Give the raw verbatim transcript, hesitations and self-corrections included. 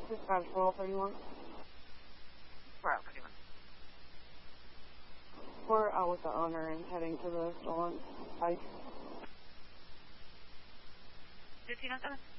Dispatch twelve thirty-one. We're out thirty-one. We're out with the owner and heading to the stolen bike. fifteen oh seven.